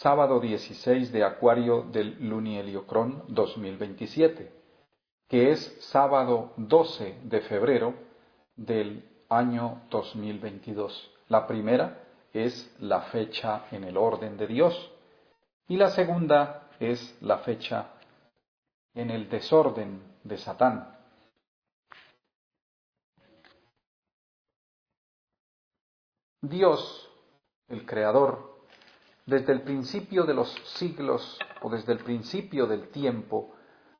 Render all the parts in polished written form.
sábado 16 de Acuario del Lunieliocrón 2027, que es sábado 12 de febrero del año 2022. La primera es la fecha en el orden de Dios y la segunda es la fecha en el desorden de Satán. Dios, el Creador, desde el principio de los siglos o desde el principio del tiempo,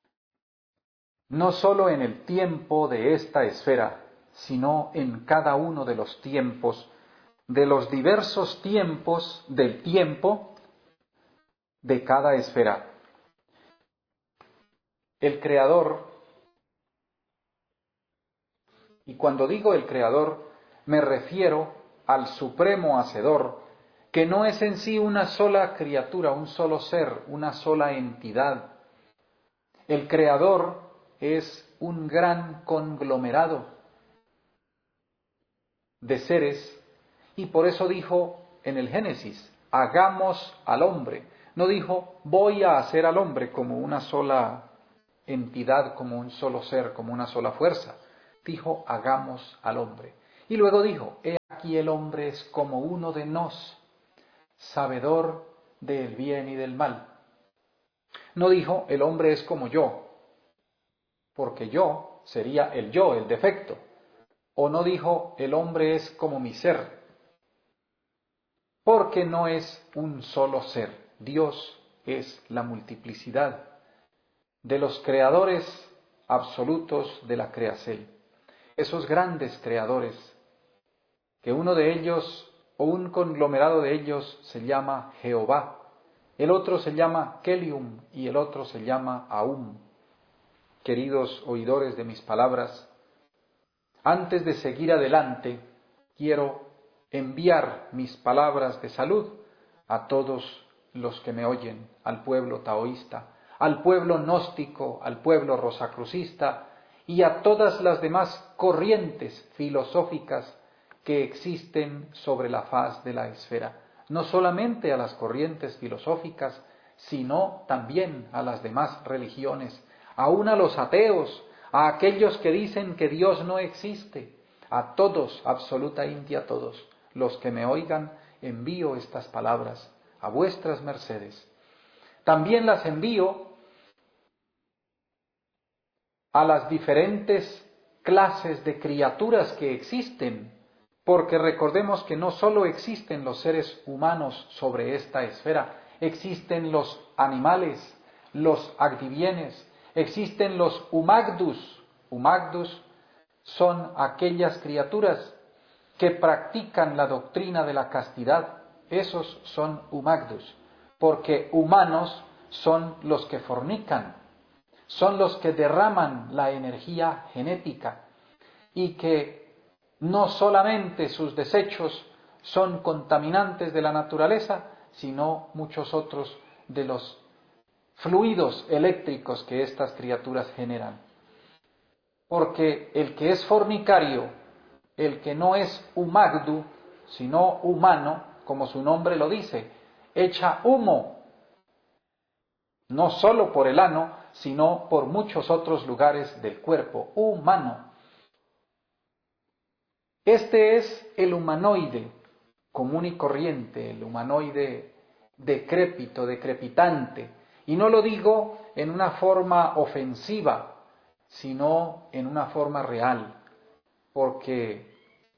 no sólo en el tiempo de esta esfera, sino en cada uno de los tiempos, de los diversos tiempos del tiempo de cada esfera. El Creador, y cuando digo el Creador, me refiero al Supremo Hacedor, que no es en sí una sola criatura, un solo ser, una sola entidad. El Creador es un gran conglomerado de seres, y por eso dijo en el Génesis, hagamos al hombre. No dijo, voy a hacer al hombre como una sola entidad, como un solo ser, como una sola fuerza. Dijo, hagamos al hombre. Y luego dijo, he aquí el hombre es como uno de nos, sabedor del bien y del mal. No dijo, el hombre es como yo, porque yo sería el yo, el defecto. O no dijo, el hombre es como mi ser, porque no es un solo ser. Dios es la multiplicidad de los creadores absolutos de la creación. Esos grandes creadores, que uno de ellos o un conglomerado de ellos se llama Jehová, el otro se llama Kelium y el otro se llama Aum. Queridos oidores de mis palabras, antes de seguir adelante, quiero enviar mis palabras de salud a todos los que me oyen, al pueblo taoísta, al pueblo gnóstico, al pueblo rosacrucista y a todas las demás corrientes filosóficas que existen sobre la faz de la esfera. No solamente a las corrientes filosóficas, sino también a las demás religiones, aún a los ateos, a aquellos que dicen que Dios no existe. A todos, absolutamente a todos, los que me oigan, envío estas palabras a vuestras mercedes. También las envío a las diferentes clases de criaturas que existen, porque recordemos que no solo existen los seres humanos sobre esta esfera, existen los animales, los agdivienes, existen los humagdus. Humagdus son aquellas criaturas que practican la doctrina de la castidad. Esos son humagdus, porque humanos son los que fornican, son los que derraman la energía genética y que no solamente sus desechos son contaminantes de la naturaleza, sino muchos otros de los fluidos eléctricos que estas criaturas generan. Porque el que es fornicario, el que no es humagdu, sino humano, como su nombre lo dice, echa humo, no solo por el ano, sino por muchos otros lugares del cuerpo humano. Este es el humanoide común y corriente, el humanoide decrépito, decrepitante. Y no lo digo en una forma ofensiva, sino en una forma real, porque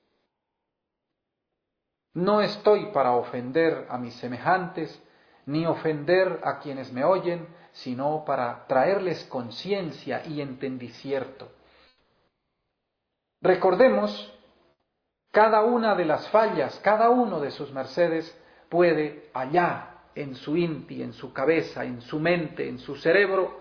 no estoy para ofender a mis semejantes, ni ofender a quienes me oyen, sino para traerles conciencia y entendicierto. Recordemos, cada una de las fallas, cada uno de sus mercedes puede allá, en su inti, en su cabeza, en su mente, en su cerebro,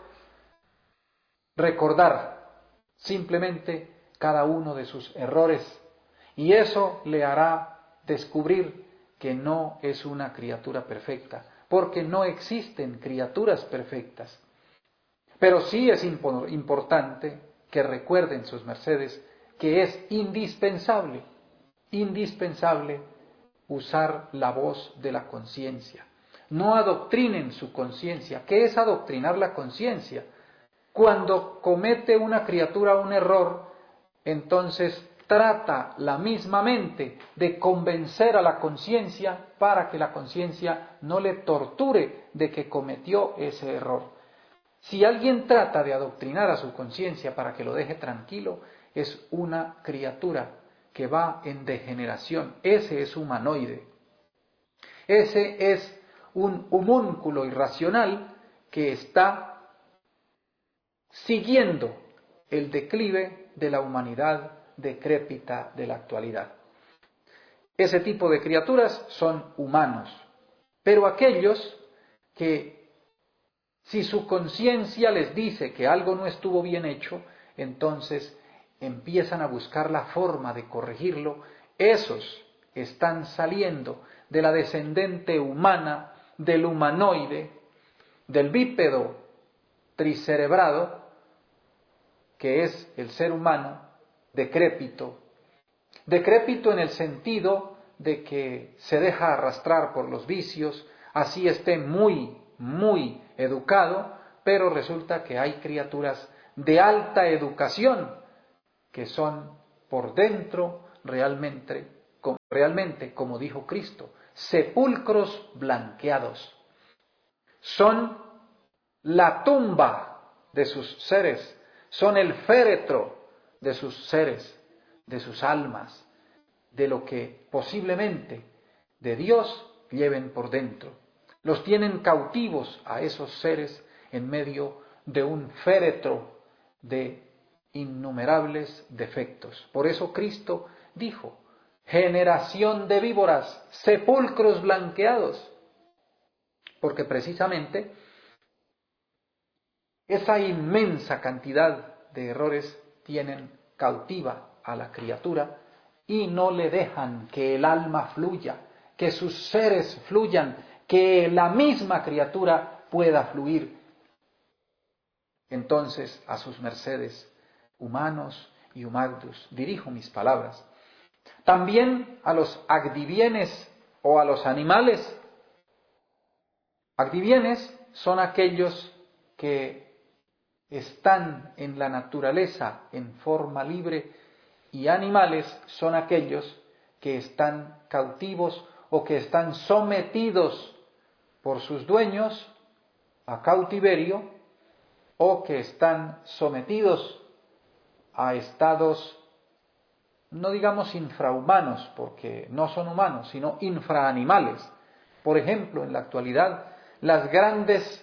recordar simplemente cada uno de sus errores, y eso le hará descubrir que no es una criatura perfecta, porque no existen criaturas perfectas. Pero sí es importante que recuerden sus mercedes que es indispensable usar la voz de la conciencia. no adoctrinen su conciencia. ¿Qué es adoctrinar la conciencia? Cuando comete una criatura un error, entonces trata la misma mente de convencer a la conciencia para que la conciencia no le torture de que cometió ese error. Si alguien trata de adoctrinar a su conciencia para que lo deje tranquilo, es una criatura que va en degeneración. Ese es humanoide. Ese es un homúnculo irracional que está siguiendo el declive de la humanidad decrépita de la actualidad. Ese tipo de criaturas son humanos, pero aquellos que, si su conciencia les dice que algo no estuvo bien hecho, entonces empiezan a buscar la forma de corregirlo, esos están saliendo de la descendente humana, del humanoide, del bípedo tricerebrado, que es el ser humano decrépito. Decrépito en el sentido de que se deja arrastrar por los vicios, así esté muy educado, pero resulta que hay criaturas de alta educación que son por dentro realmente, como dijo Cristo, sepulcros blanqueados. Son la tumba de sus seres, son el féretro de sus seres, de sus almas, de lo que posiblemente de Dios lleven por dentro. Los tienen cautivos a esos seres en medio de un féretro de innumerables defectos. Por eso Cristo dijo, generación de víboras, sepulcros blanqueados, porque precisamente esa inmensa cantidad de errores tienen cautiva a la criatura y no le dejan que el alma fluya, que sus seres fluyan, que la misma criatura pueda fluir. Entonces, a sus mercedes, humanos y humagdus, dirijo mis palabras. También a los agdivienes o a los animales. Agdivienes son aquellos que están en la naturaleza en forma libre y animales son aquellos que están cautivos o que están sometidos por sus dueños a cautiverio o que están sometidos a estados, no digamos infrahumanos, porque no son humanos, sino infraanimales. Por ejemplo, en la actualidad, las grandes,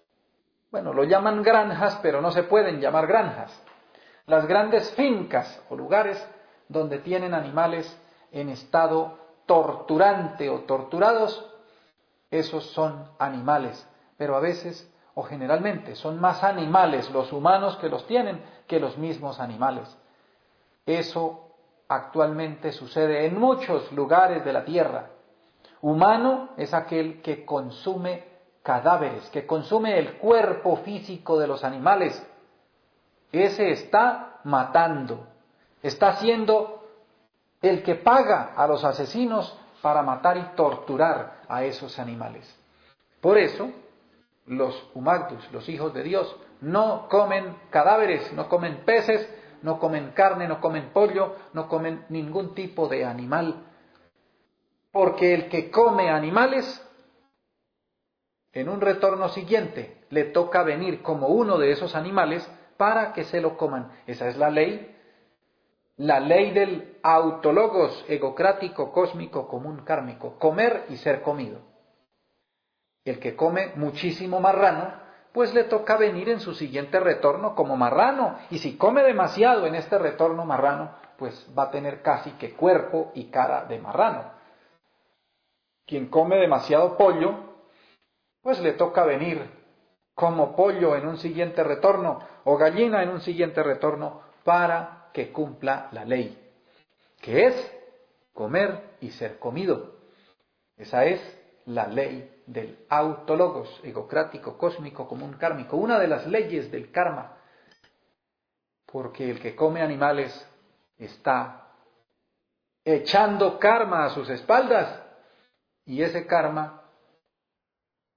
lo llaman granjas, pero no se pueden llamar granjas. Las grandes fincas o lugares donde tienen animales en estado torturante o torturados, esos son animales, pero a veces o generalmente son más animales los humanos que los tienen que los mismos animales. Eso actualmente sucede en muchos lugares de la tierra. Humano es aquel que consume cadáveres, que consume el cuerpo físico de los animales. Ese está matando, está siendo el que paga a los asesinos para matar y torturar a esos animales. Por eso, los humagdus, los hijos de Dios, no comen cadáveres, no comen peces, no comen carne, no comen pollo, no comen ningún tipo de animal. Porque el que come animales, en un retorno siguiente, le toca venir como uno de esos animales para que se lo coman. Esa es la ley del autologos egocrático, cósmico, común, kármico, comer y ser comido. El que come muchísimo marrano, pues le toca venir en su siguiente retorno como marrano, y si come demasiado en este retorno marrano, pues va a tener casi que cuerpo y cara de marrano. Quien come demasiado pollo, pues le toca venir como pollo en un siguiente retorno o gallina en un siguiente retorno para que cumpla la ley, que es comer y ser comido. Esa es la ley del autologos, egocrático, cósmico, común, kármico, una de las leyes del karma, porque el que come animales está echando karma a sus espaldas y ese karma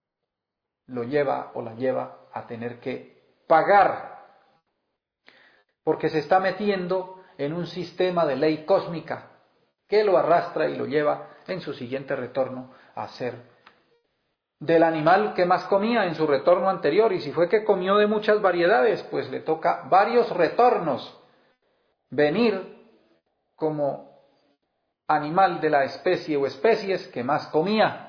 lo lleva o la lleva a tener que pagar, porque se está metiendo en un sistema de ley cósmica que lo arrastra y lo lleva en su siguiente retorno a ser del animal que más comía en su retorno anterior, y si fue que comió de muchas variedades, pues le toca varios retornos venir como animal de la especie o especies que más comía,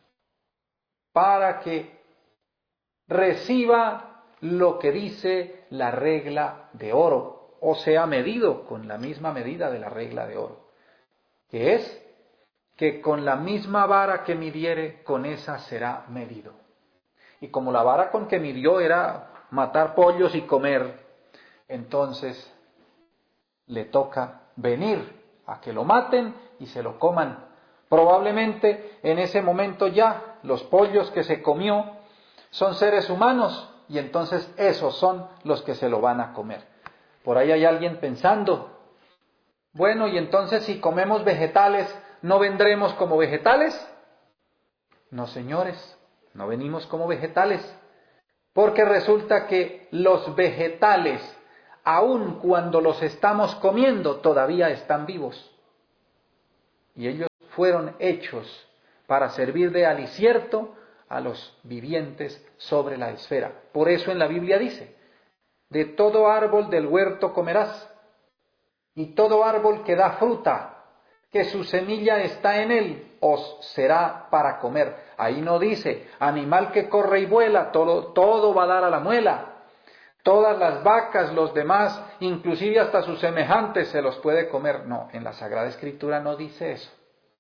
para que reciba lo que dice la regla de oro, o sea, medido con la misma medida de la regla de oro, que es que con la misma vara que midiere, con esa será medido. Y como la vara con que midió era matar pollos y comer, entonces le toca venir a que lo maten y se lo coman. Probablemente en ese momento ya los pollos que se comió son seres humanos y entonces esos son los que se lo van a comer. Por ahí hay alguien pensando, bueno, y entonces si comemos vegetales, ¿no vendremos como vegetales? No, señores, no venimos como vegetales, porque resulta que los vegetales, aun cuando los estamos comiendo, todavía están vivos. Y ellos fueron hechos para servir de alicierto a los vivientes sobre la esfera. Por eso en la Biblia dice, de todo árbol del huerto comerás, y todo árbol que da fruta, que su semilla está en él, os será para comer. Ahí no dice, animal que corre y vuela, todo va a dar a la muela. Todas las vacas, los demás, inclusive hasta sus semejantes, se los puede comer. No, en la Sagrada Escritura no dice eso.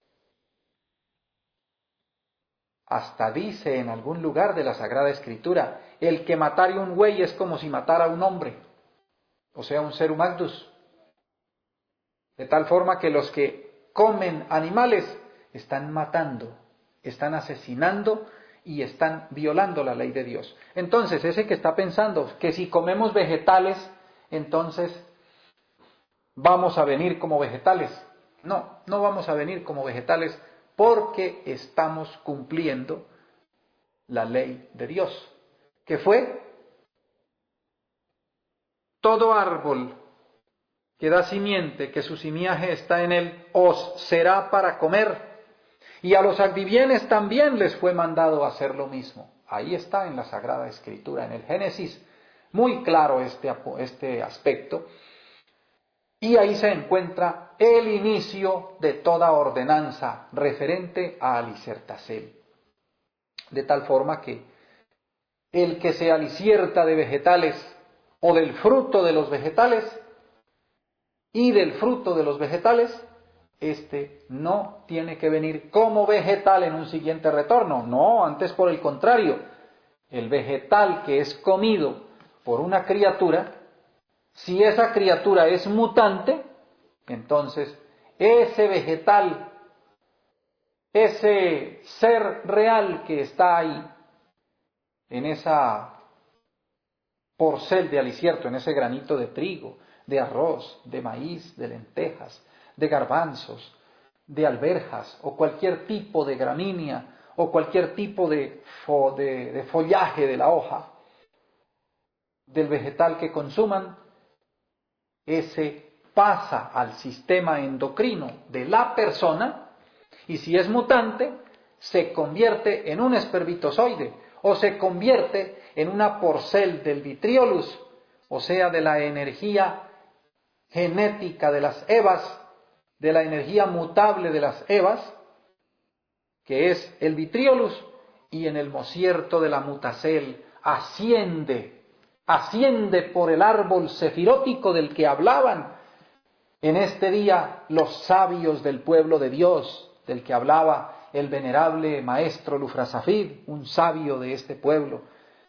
Hasta dice en algún lugar de la Sagrada Escritura, el que matare un buey es como si matara a un hombre, o sea, un serum actus. De tal forma que los que comen animales están matando, están asesinando y están violando la ley de Dios. Entonces, ese que está pensando que si comemos vegetales, entonces vamos a venir como vegetales. No, no vamos a venir como vegetales porque estamos cumpliendo la ley de Dios, que fue todo árbol que da simiente, que su simiaje está en él, os será para comer. Y a los adivienes también les fue mandado hacer lo mismo. Ahí está en la Sagrada Escritura, en el Génesis, muy claro este aspecto. Y ahí se encuentra el inicio de toda ordenanza referente a Alicertasel. De tal forma que el que se alicierta de vegetales o del fruto de los vegetales y del fruto de los vegetales, este no tiene que venir como vegetal en un siguiente retorno. No, antes por el contrario, el vegetal que es comido por una criatura, si esa criatura es mutante, entonces ese vegetal, ese ser real que está ahí, en esa porcel de alicierto, en ese granito de trigo, de arroz, de maíz, de lentejas, de garbanzos, de alberjas o cualquier tipo de gramínea o cualquier tipo de follaje de la hoja del vegetal que consuman, ese pasa al sistema endocrino de la persona y si es mutante se convierte en un espermatozoide o se convierte en una porcel del vitriolus, o sea, de la energía genética de las evas, de la energía mutable de las evas, que es el vitriolus, y en el mocierto de la mutacel asciende por el árbol sefirótico del que hablaban en este día los sabios del pueblo de Dios, del que hablaba el venerable maestro Lufrasafid, un sabio de este pueblo,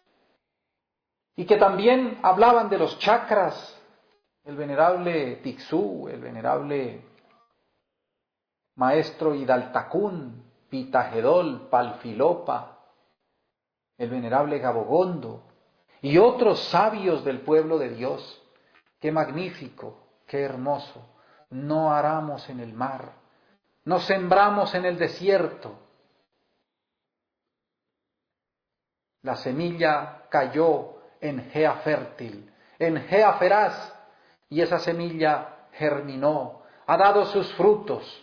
y que también hablaban de los chakras, el venerable Tixú, el venerable maestro Hidaltacún, Pitagedol, Palfilopa, el venerable Gabogondo y otros sabios del pueblo de Dios. Qué magnífico, qué hermoso. No aramos en el mar, no sembramos en el desierto. La semilla cayó en Gea fértil, en Gea feraz, y esa semilla germinó, ha dado sus frutos.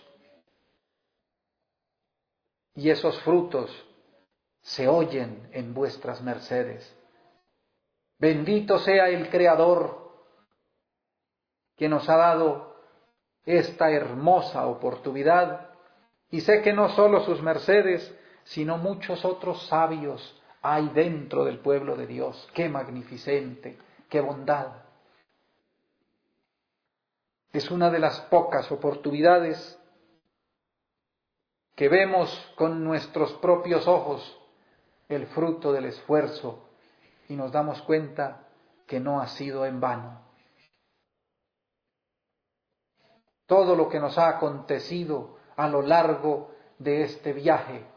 Y esos frutos se oyen en vuestras mercedes. Bendito sea el Creador que nos ha dado esta hermosa oportunidad, y sé que no solo sus mercedes, sino muchos otros sabios hay dentro del pueblo de Dios. ¡Qué magnificente! ¡Qué bondad! Es una de las pocas oportunidades que vemos con nuestros propios ojos el fruto del esfuerzo y nos damos cuenta que no ha sido en vano. Todo lo que nos ha acontecido a lo largo de este viaje,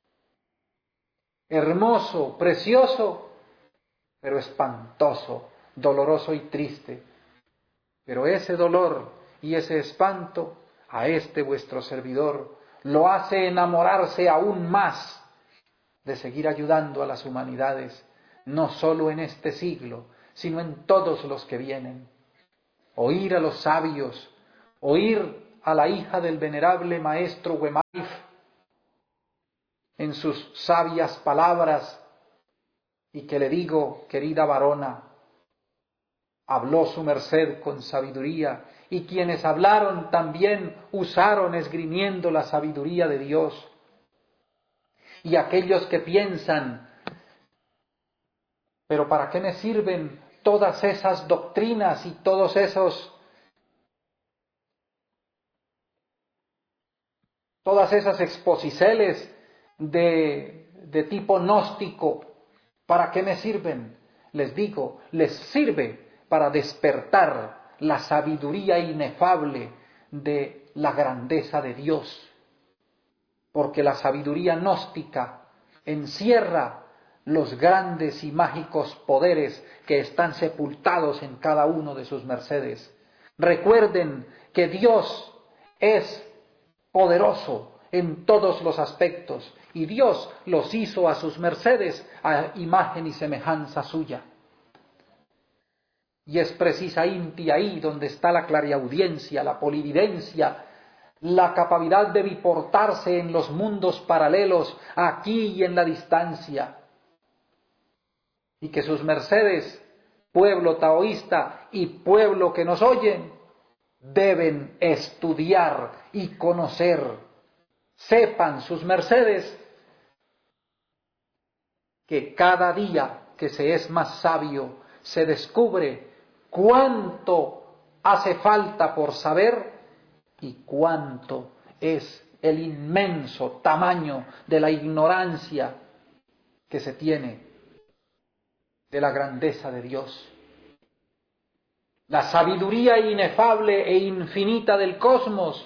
hermoso, precioso, pero espantoso, doloroso y triste. Pero ese dolor y ese espanto a este vuestro servidor lo hace enamorarse aún más de seguir ayudando a las humanidades, no solo en este siglo, sino en todos los que vienen. Oír a los sabios, oír a la hija del venerable maestro Huemaif en sus sabias palabras, y que le digo, querida varona, habló su merced con sabiduría, y quienes hablaron también usaron esgrimiendo la sabiduría de Dios. Y aquellos que piensan, pero ¿para qué me sirven todas esas doctrinas y todas esas exposiceles de tipo gnóstico? ¿Para qué me sirven? Les digo, les sirve para despertar la sabiduría inefable de la grandeza de Dios. Porque la sabiduría gnóstica encierra los grandes y mágicos poderes que están sepultados en cada uno de sus mercedes. Recuerden que Dios es poderoso en todos los aspectos, y Dios los hizo a sus mercedes a imagen y semejanza suya. Y es precisamente ahí donde está la clariaudiencia, la polividencia, la capacidad de biportarse en los mundos paralelos, aquí y en la distancia. Y que sus mercedes, pueblo taoísta y pueblo que nos oyen, deben estudiar y conocer. Sepan sus mercedes que cada día que se es más sabio se descubre cuánto hace falta por saber y cuánto es el inmenso tamaño de la ignorancia que se tiene de la grandeza de Dios. La sabiduría inefable e infinita del cosmos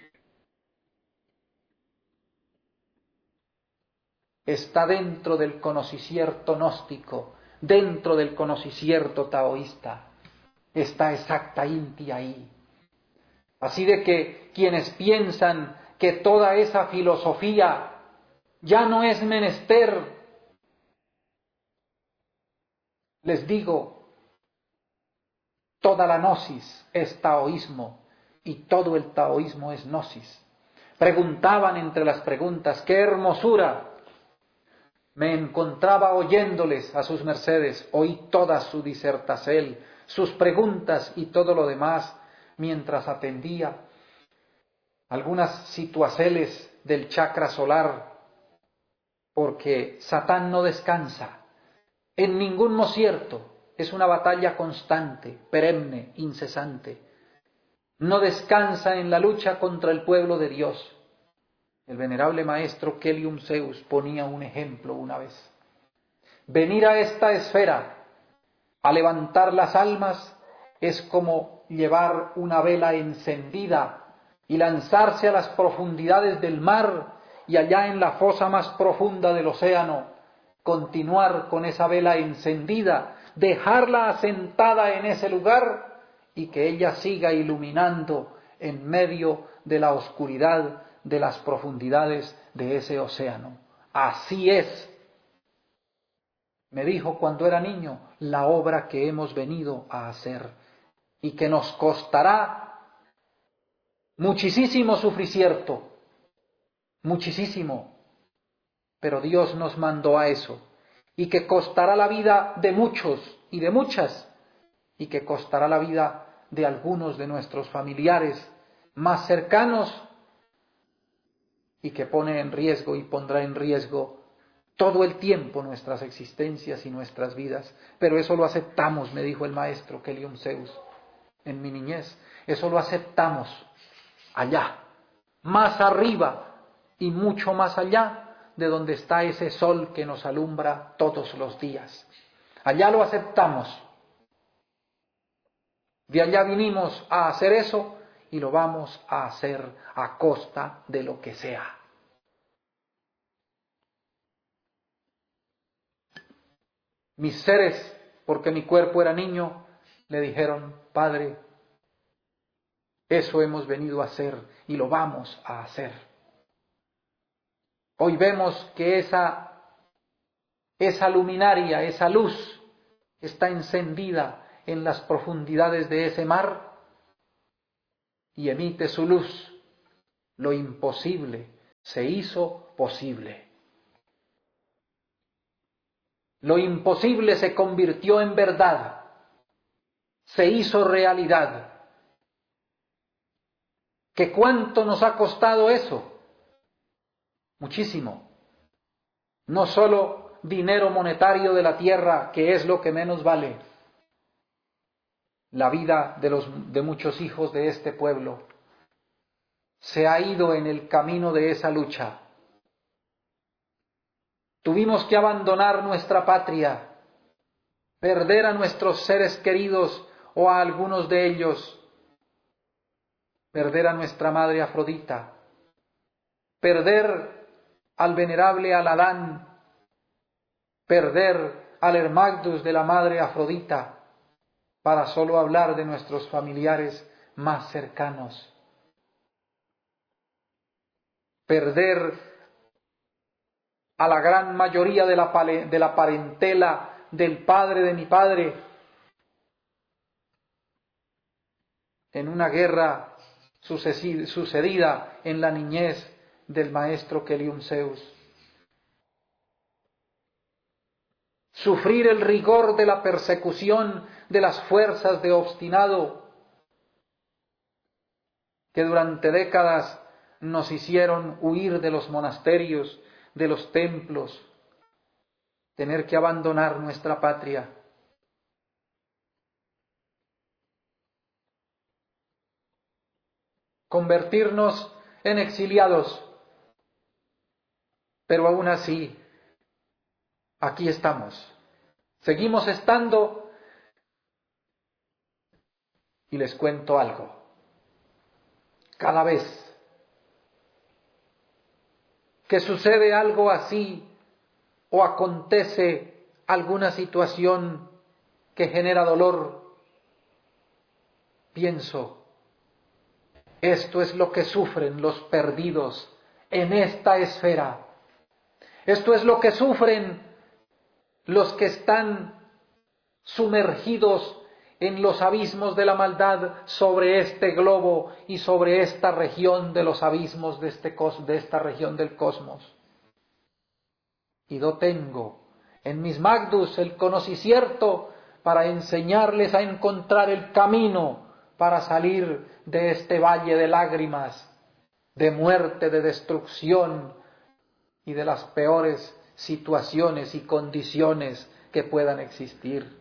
está dentro del conocimiento gnóstico, dentro del conocimiento taoísta. Está exactamente ahí. Así de que quienes piensan que toda esa filosofía ya no es menester, les digo, toda la gnosis es taoísmo y todo el taoísmo es gnosis. Preguntaban entre las preguntas, ¡qué hermosura! Me encontraba oyéndoles a sus mercedes, oí toda su disertacel, sus preguntas y todo lo demás, mientras atendía algunas situaceles del chakra solar, porque Satán no descansa en ningún mosierto, es una batalla constante, perenne, incesante. No descansa en la lucha contra el pueblo de Dios. El venerable maestro Kelium Zeus ponía un ejemplo una vez. Venir a esta esfera a levantar las almas es como llevar una vela encendida y lanzarse a las profundidades del mar, y allá en la fosa más profunda del océano continuar con esa vela encendida, dejarla asentada en ese lugar y que ella siga iluminando en medio de la oscuridad de las profundidades de ese océano. Así es Me dijo cuando era niño, la obra que hemos venido a hacer y que nos costará muchísimo sufrimiento, muchísimo, pero Dios nos mandó a eso, y que costará la vida de muchos y de muchas, y que costará la vida de algunos de nuestros familiares más cercanos, y que pone en riesgo y pondrá en riesgo todo el tiempo nuestras existencias y nuestras vidas. Pero eso lo aceptamos, me dijo el maestro Kelium Zeus en mi niñez. Eso lo aceptamos allá, más arriba y mucho más allá de donde está ese sol que nos alumbra todos los días. Allá lo aceptamos. De allá vinimos a hacer eso y lo vamos a hacer a costa de lo que sea. Mis seres, porque mi cuerpo era niño, le dijeron, Padre, eso hemos venido a hacer y lo vamos a hacer. Hoy vemos que esa luminaria, esa luz, está encendida en las profundidades de ese mar y emite su luz. Lo imposible se hizo posible. Lo imposible se convirtió en verdad, se hizo realidad. ¿Que cuánto nos ha costado eso? Muchísimo. No solo dinero monetario de la tierra, que es lo que menos vale. La vida de muchos hijos de este pueblo se ha ido en el camino de esa lucha. Tuvimos que abandonar nuestra patria, perder a nuestros seres queridos o a algunos de ellos, perder a nuestra madre Afrodita, perder al venerable Aladán, perder al Hermagdus de la madre Afrodita, para solo hablar de nuestros familiares más cercanos. Perder a la gran mayoría de la parentela del padre de mi padre en una guerra sucedida en la niñez del maestro Kelium Zeus. Sufrir el rigor de la persecución de las fuerzas de obstinado que durante décadas nos hicieron huir de los monasterios, de los templos, tener que abandonar nuestra patria. Convertirnos en exiliados, pero aún así, aquí estamos. Seguimos estando y les cuento algo. Cada vez que sucede algo así o acontece alguna situación que genera dolor, pienso, esto es lo que sufren los perdidos en esta esfera. Esto es lo que sufren los que están sumergidos en los abismos de la maldad sobre este globo y sobre esta región de los abismos de esta región del cosmos. Y yo tengo en mis Magdus el conocimiento para enseñarles a encontrar el camino para salir de este valle de lágrimas, de muerte, de destrucción y de las peores situaciones y condiciones que puedan existir.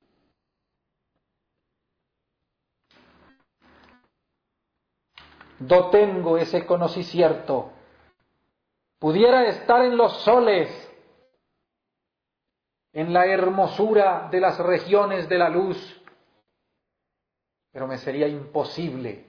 Yo tengo ese conocimiento. Pudiera estar en los soles, en la hermosura de las regiones de la luz, pero me sería imposible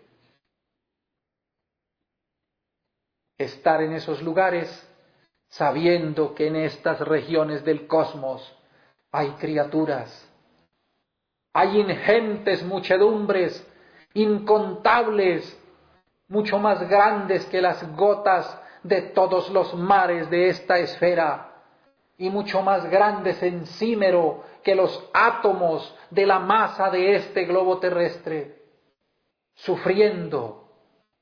estar en esos lugares sabiendo que en estas regiones del cosmos hay criaturas, hay ingentes muchedumbres, incontables, mucho más grandes que las gotas de todos los mares de esta esfera, y mucho más grande centímero que los átomos de la masa de este globo terrestre, sufriendo,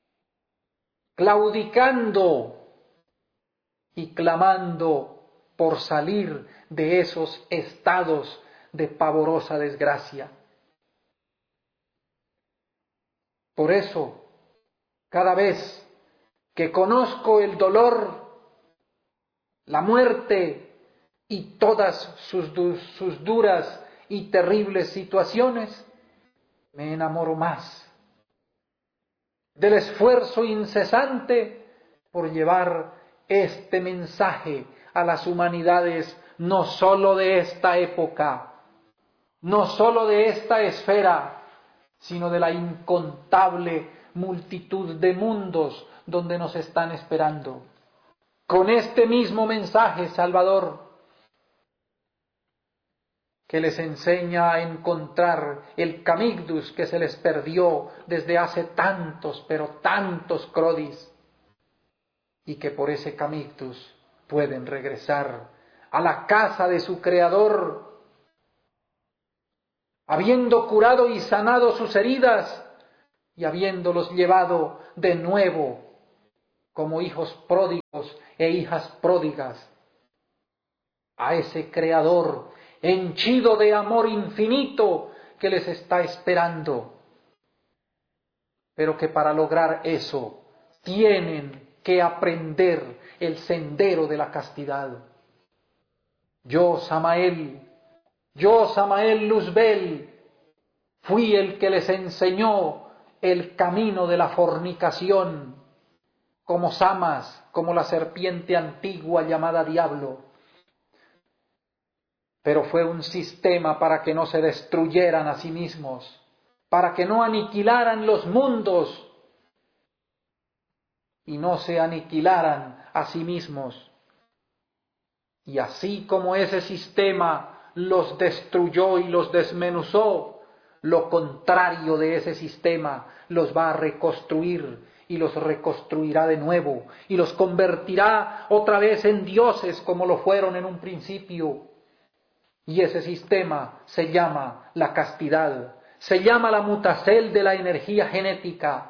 claudicando y clamando por salir de esos estados de pavorosa desgracia. Por eso, cada vez que conozco el dolor, la muerte y todas sus duras y terribles situaciones, me enamoro más del esfuerzo incesante por llevar este mensaje a las humanidades, no sólo de esta época, no sólo de esta esfera, sino de la incontable multitud de mundos donde nos están esperando. Con este mismo mensaje salvador, que les enseña a encontrar el camigdus que se les perdió desde hace tantos, pero tantos crodis, y que por ese camigdus pueden regresar a la casa de su Creador, habiendo curado y sanado sus heridas y habiéndolos llevado de nuevo como hijos pródigos e hijas pródigas a ese Creador henchido de amor infinito que les está esperando, pero que para lograr eso tienen que aprender el sendero de la castidad. Yo, Samael Luzbel, fui el que les enseñó el camino de la fornicación, como Samas, como la serpiente antigua llamada diablo. Pero fue un sistema para que no se destruyeran a sí mismos, para que no aniquilaran los mundos y no se aniquilaran a sí mismos. Y así como ese sistema los destruyó y los desmenuzó, lo contrario de ese sistema los va a reconstruir y los reconstruirá de nuevo y los convertirá otra vez en dioses como lo fueron en un principio. Y ese sistema se llama la castidad, se llama la mutacel de la energía genética.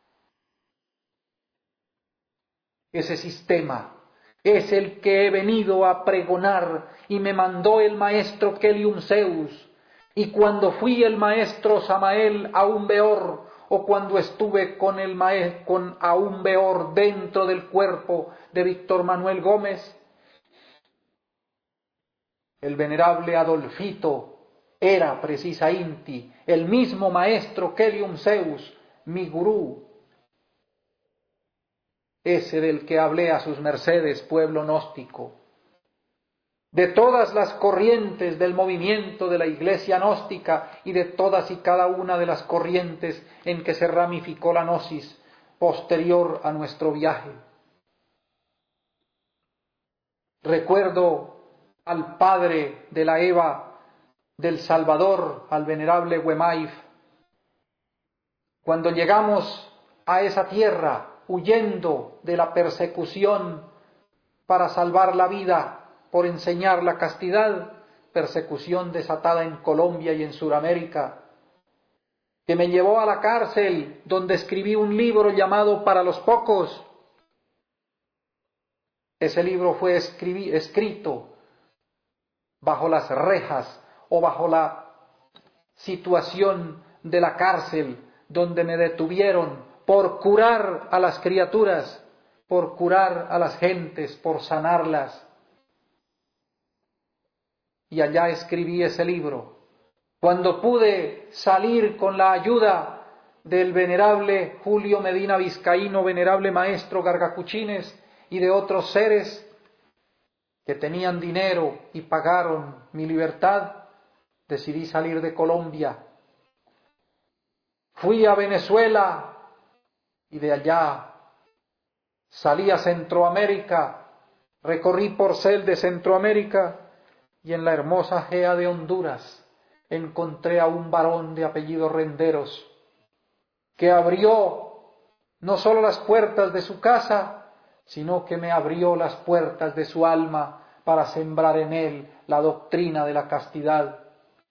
Ese sistema es el que he venido a pregonar y me mandó el maestro Kelium Zeus. Y cuando fui el maestro Samael Aún Beor, o cuando estuve con Aún Beor dentro del cuerpo de Víctor Manuel Gómez, el venerable Adolfito era precisamente el mismo maestro Kelium Zeus, mi gurú, ese del que hablé a sus mercedes, pueblo gnóstico. De todas las corrientes del movimiento de la iglesia gnóstica y de todas y cada una de las corrientes en que se ramificó la gnosis posterior a nuestro viaje. Recuerdo al padre de la Eva del Salvador, al venerable Wemaif, cuando llegamos a esa tierra huyendo de la persecución para salvar la vida por enseñar la castidad, persecución desatada en Colombia y en Sudamérica, que me llevó a la cárcel donde escribí un libro llamado Para los Pocos. Ese libro fue escrito bajo las rejas o bajo la situación de la cárcel donde me detuvieron por curar a las criaturas, por curar a las gentes, por sanarlas. Y allá escribí ese libro. Cuando pude salir con la ayuda del venerable Julio Medina Vizcaíno, venerable maestro Gargacuchines, y de otros seres que tenían dinero y pagaron mi libertad, decidí salir de Colombia. Fui a Venezuela y de allá salí a Centroamérica, recorrí Porcel de Centroamérica y en la hermosa Gea de Honduras encontré a un varón de apellido Renderos que abrió no solo las puertas de su casa, sino que me abrió las puertas de su alma para sembrar en él la doctrina de la castidad.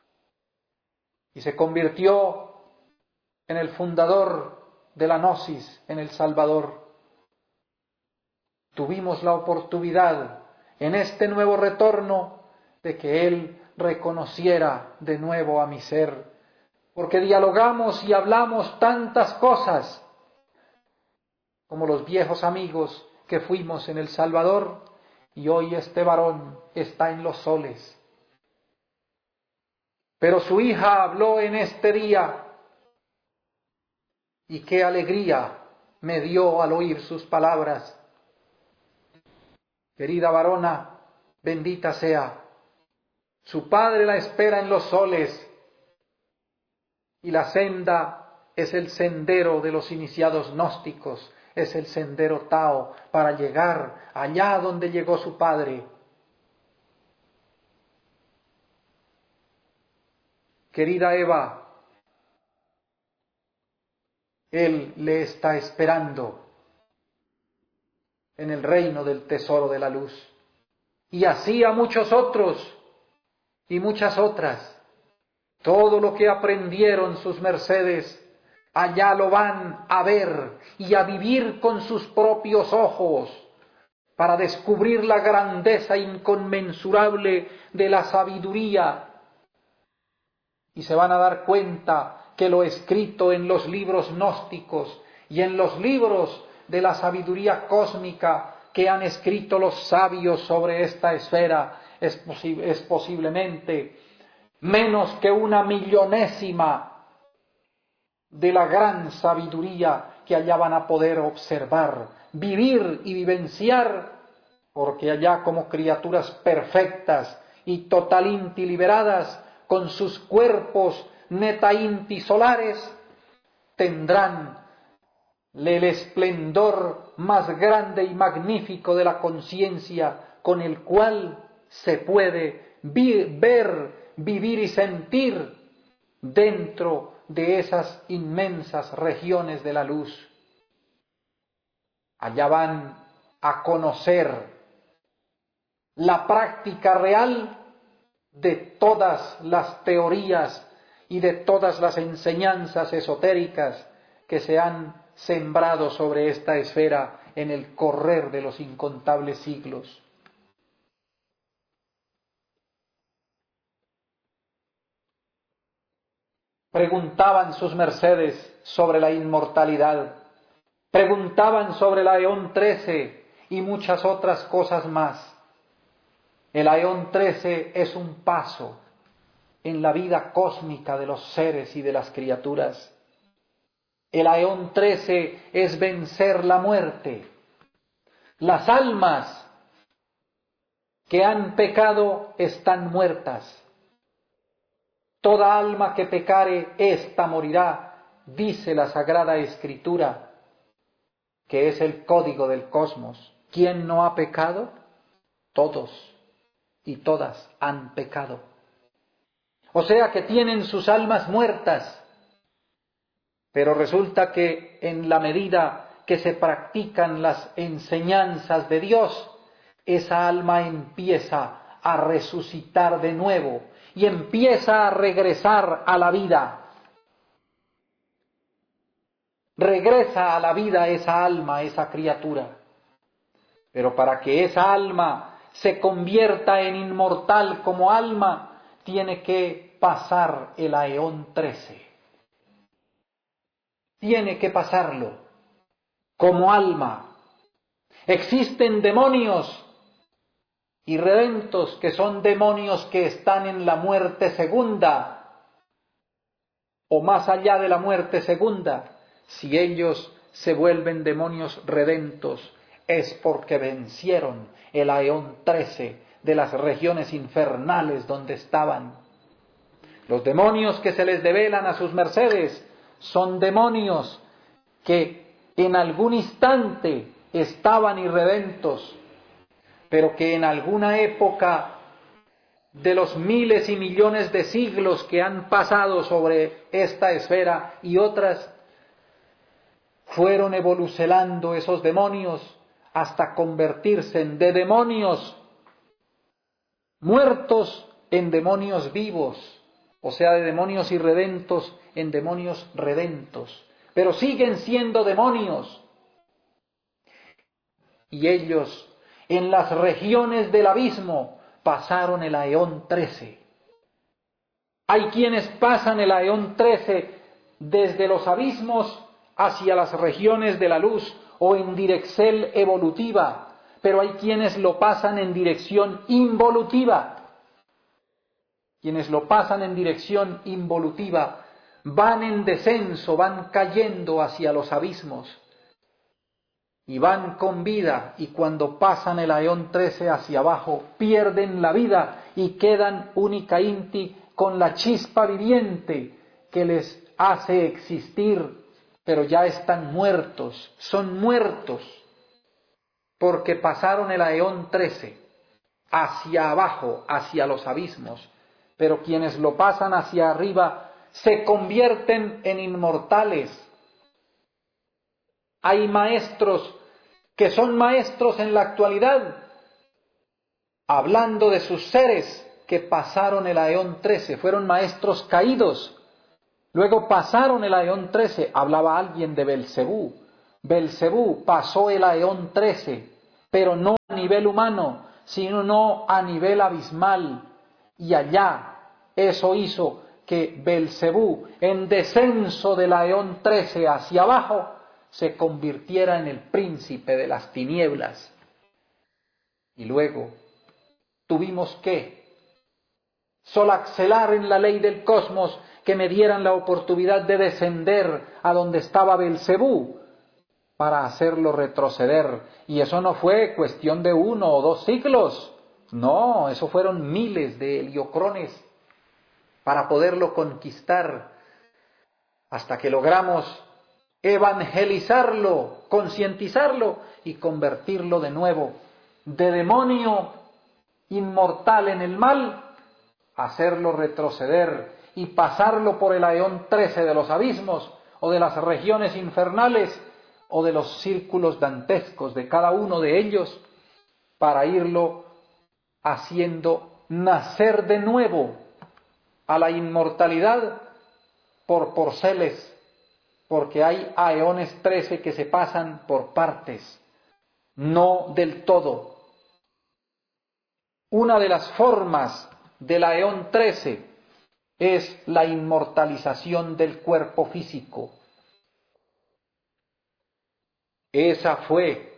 Y se convirtió en el fundador de la gnosis en El Salvador. Tuvimos la oportunidad en este nuevo retorno de que él reconociera de nuevo a mi ser, porque dialogamos y hablamos tantas cosas como los viejos amigos que fuimos en El Salvador, y hoy este varón está en los soles. Pero su hija habló en este día, y qué alegría me dio al oír sus palabras. Querida varona, bendita sea. Su padre la espera en los soles, y la senda es el sendero de los iniciados gnósticos, es el sendero Tao para llegar allá donde llegó su padre. Querida Eva, él le está esperando en el reino del tesoro de la luz. Y así a muchos otros y muchas otras. Todo lo que aprendieron sus mercedes, allá lo van a ver y a vivir con sus propios ojos, para descubrir la grandeza inconmensurable de la sabiduría. Y se van a dar cuenta que lo escrito en los libros gnósticos y en los libros de la sabiduría cósmica que han escrito los sabios sobre esta esfera es posiblemente menos que una millonésima de la gran sabiduría que allá van a poder observar, vivir y vivenciar, porque allá como criaturas perfectas y totalinti liberadas, con sus cuerpos netainti solares, tendrán el esplendor más grande y magnífico de la conciencia, con el cual se puede ver, vivir y sentir dentro de esas inmensas regiones de la luz. Allá van a conocer la práctica real de todas las teorías y de todas las enseñanzas esotéricas que se han sembrado sobre esta esfera en el correr de los incontables siglos. Preguntaban sus mercedes sobre la inmortalidad, preguntaban sobre el Aeón 13 y muchas otras cosas más. El Aeón 13 es un paso en la vida cósmica de los seres y de las criaturas. El Aeón 13 es vencer la muerte. Las almas que han pecado están muertas. Toda alma que pecare, ésta morirá, dice la Sagrada Escritura, que es el código del cosmos. ¿Quién no ha pecado? Todos y todas han pecado. O sea que tienen sus almas muertas, pero resulta que en la medida que se practican las enseñanzas de Dios, esa alma empieza a resucitar de nuevo y empieza a regresar a la vida. Regresa a la vida esa alma, esa criatura. Pero para que esa alma se convierta en inmortal como alma, tiene que pasar el Aeón 13. Tiene que pasarlo como alma. Existen demonios irredentos que son demonios que están en la muerte segunda o más allá de la muerte segunda. Si ellos se vuelven demonios redentos, es porque vencieron el Aeón 13 de las regiones infernales donde estaban. Los demonios que se les develan a sus mercedes son demonios que en algún instante estaban irredentos, pero que en alguna época de los miles y millones de siglos que han pasado sobre esta esfera y otras, fueron evolucionando esos demonios hasta convertirse de demonios muertos en demonios vivos, o sea, de demonios irredentos en demonios redentos, pero siguen siendo demonios. Y ellos, en las regiones del abismo, pasaron el aeón 13. Hay quienes pasan el aeón 13 desde los abismos hacia las regiones de la luz o en dirección evolutiva, pero hay quienes lo pasan en dirección involutiva. Quienes lo pasan en dirección involutiva van en descenso, van cayendo hacia los abismos y van con vida, y cuando pasan el aeón 13 hacia abajo pierden la vida y quedan única inti con la chispa viviente que les hace existir, pero ya están muertos, son muertos, porque pasaron el aeón 13 hacia abajo, hacia los abismos, pero quienes lo pasan hacia arriba se convierten en inmortales. Hay maestros que son maestros en la actualidad, hablando de sus seres que pasaron el aeón 13, fueron maestros caídos, luego pasaron el aeón 13, hablaba alguien de Belcebú. Belcebú pasó el aeón 13, pero no a nivel humano, sino a nivel abismal, y allá eso hizo que Belcebú, en descenso del aeón 13 hacia abajo, se convirtiera en el príncipe de las tinieblas. Y luego tuvimos que solaxelar en la ley del cosmos que me dieran la oportunidad de descender a donde estaba Belcebú para hacerlo retroceder. Y eso no fue cuestión de 1 o 2 siglos, no, eso fueron miles de heliocrones para poderlo conquistar, hasta que logramos evangelizarlo, concientizarlo y convertirlo de nuevo de demonio inmortal en el mal, hacerlo retroceder y pasarlo por el aeón 13 de los abismos o de las regiones infernales o de los círculos dantescos de cada uno de ellos, para irlo haciendo nacer de nuevo a la inmortalidad por porceles, porque hay aeones 13 que se pasan por partes, no del todo. Una de las formas del aeón 13 es la inmortalización del cuerpo físico. Esa fue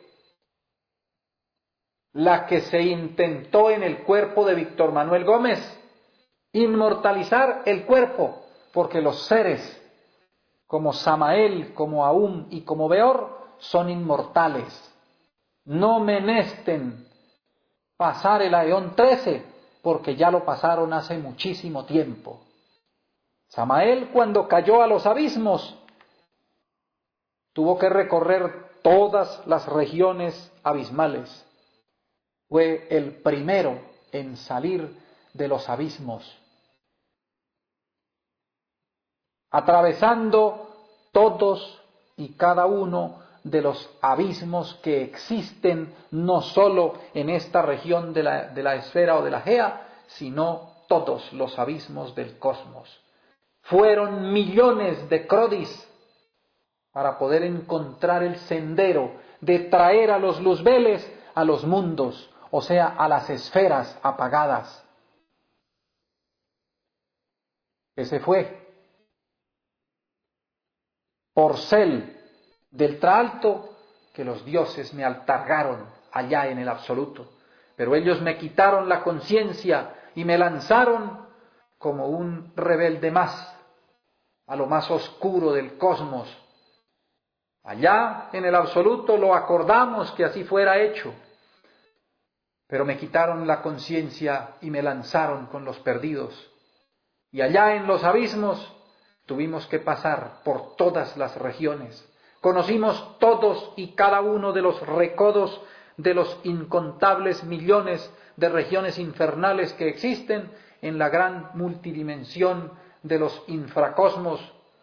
la que se intentó en el cuerpo de Víctor Manuel Gómez, inmortalizar el cuerpo, porque los seres como Samael, como Aum y como Beor son inmortales. No menesten pasar el aeón 13, porque ya lo pasaron hace muchísimo tiempo. Samael, cuando cayó a los abismos, tuvo que recorrer todas las regiones abismales. Fue el primero en salir de los abismos, atravesando todos y cada uno de los abismos que existen, no solo en esta región de la esfera o de la Gea, sino todos los abismos del cosmos. Fueron millones de Crodis para poder encontrar el sendero de traer a los luzbeles a los mundos, o sea, a las esferas apagadas. Ese fue Porcel del Traalto, que los dioses me altargaron allá en el absoluto, pero ellos me quitaron la conciencia y me lanzaron como un rebelde más a lo más oscuro del cosmos. Allá en el absoluto lo acordamos que así fuera hecho, pero me quitaron la conciencia y me lanzaron con los perdidos. Y allá en los abismos tuvimos que pasar por todas las regiones. Conocimos todos y cada uno de los recodos de los incontables millones de regiones infernales que existen en la gran multidimensión de los infracosmos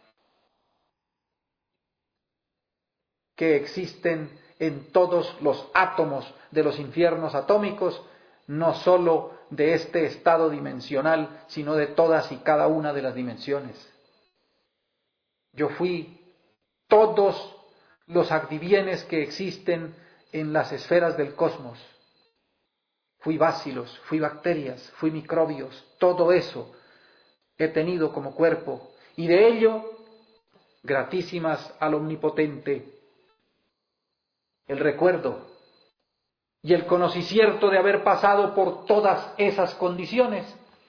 que existen en todos los átomos de los infiernos atómicos, no sólo de este estado dimensional, sino de todas y cada una de las dimensiones. Yo fui todos los adivienes que existen en las esferas del cosmos. Fui bacilos, fui bacterias, fui microbios, todo eso he tenido como cuerpo, y de ello, gratísimas al Omnipotente, el recuerdo y el conocimiento de haber pasado por todas esas condiciones,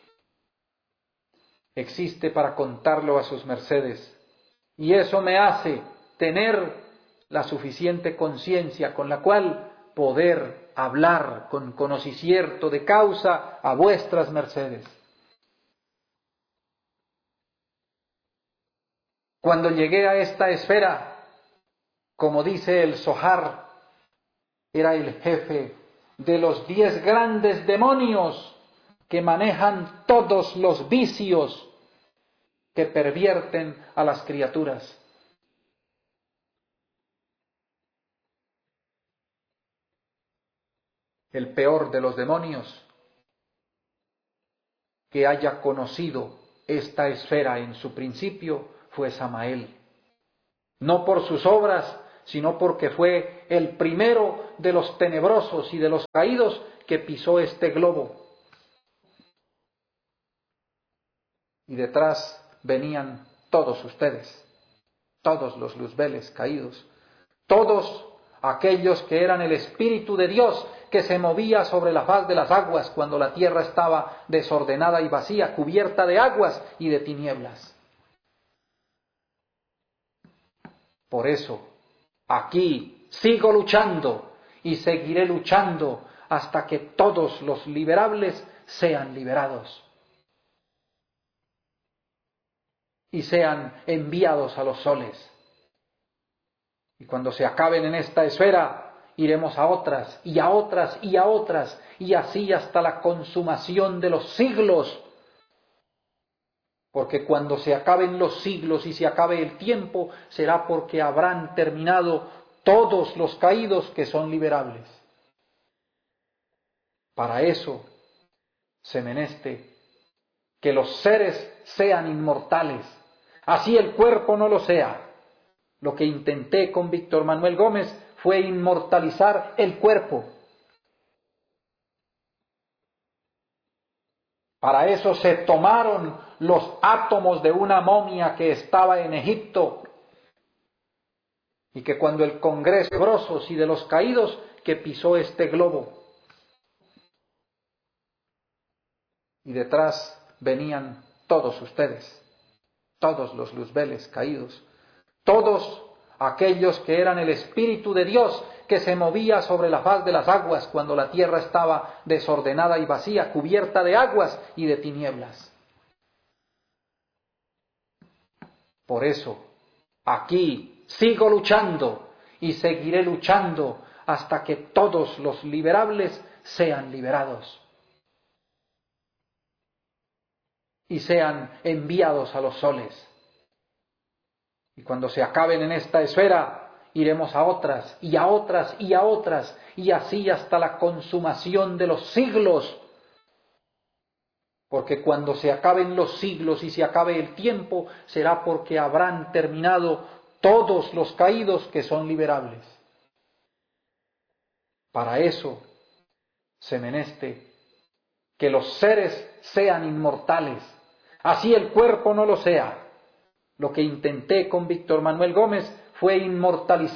existe para contarlo a sus mercedes, y eso me hace tener la suficiente conciencia con la cual poder hablar con conocimiento de causa a vuestras mercedes. Cuando llegué a esta esfera, como dice el Zohar, era el jefe de los 10 grandes demonios que manejan todos los vicios que pervierten a las criaturas. El peor de los demonios que haya conocido esta esfera en su principio fue Samael. No por sus obras, sino porque fue el primero de los tenebrosos y de los caídos que pisó este globo. Y detrás venían todos ustedes, todos los luzbeles caídos, todos aquellos que eran el Espíritu de Dios que se movía sobre la faz de las aguas cuando la tierra estaba desordenada y vacía, cubierta de aguas y de tinieblas. Por eso, aquí sigo luchando y seguiré luchando hasta que todos los liberables sean liberados y sean enviados a los soles. Y cuando se acaben en esta esfera, iremos a otras y a otras y a otras, y así hasta la consumación de los siglos. Porque cuando se acaben los siglos y se acabe el tiempo, será porque habrán terminado todos los caídos que son liberables. Para eso se meneste que los seres sean inmortales, así el cuerpo no lo sea. Lo que intenté con Víctor Manuel Gómez fue inmortalizar el cuerpo. Para eso se tomaron los átomos de una momia que estaba en Egipto y que cuando el Congreso de Brosos y de los Caídos que pisó este globo. Y detrás venían todos ustedes, todos los luzbeles caídos, todos aquellos que eran el Espíritu de Dios que se movía sobre la faz de las aguas cuando la tierra estaba desordenada y vacía, cubierta de aguas y de tinieblas. Por eso, aquí sigo luchando y seguiré luchando hasta que todos los liberables sean liberados y sean enviados a los soles. Y cuando se acaben en esta esfera, iremos a otras y a otras y a otras, y así hasta la consumación de los siglos. Porque cuando se acaben los siglos y se acabe el tiempo, será porque habrán terminado todos los caídos que son liberables. Para eso se meneste que los seres sean inmortales, así el cuerpo no lo sea. Lo que intenté con Víctor Manuel Gómez fue inmortalizar